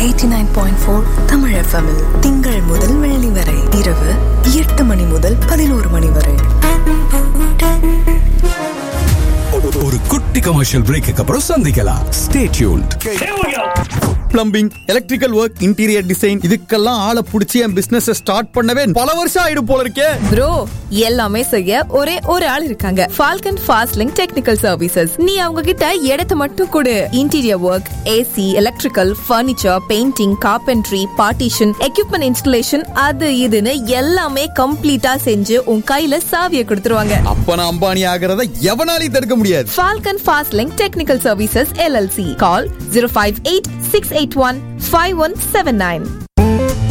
89.4 Tamil FM திங்கள் முதல் வெள்ளி வரை இரவு 8 மணி முதல் 11 மணி வரை. ஒரு குட்டி கமர்ஷியல் பிரேக்கு அப்புறம் சந்திக்கலாம். Stay tuned. Plumbing, electrical work, interior design இதுக்கெல்லாம் ஆளை புடிச்சு என் பிசினஸ் ஸ்டார்ட் பண்ணவே பல வருஷம் ஆயிடும் போல இருக்கே. ப்ரோ, எல்லாமே செய்ய ஒரே ஒரு ஆள் இருக்காங்க. Falcon fast link technical services. நீ அவங்க கிட்ட இடத்தை மட்டும் கொடு. Interior work, AC, electrical, furniture, painting, carpentry, partition, equipment installation, அது இதுன்னு எல்லாமே கம்ப்ளீட்டா செஞ்சு உன் கையில சாவியை கொடுத்துருவாங்க. அப்ப நான் அம்பானி ஆகிறத எவனாலையும் தடுக்க முடியாது. Falcon fast link technical services LLC. கால் 058-681-5179.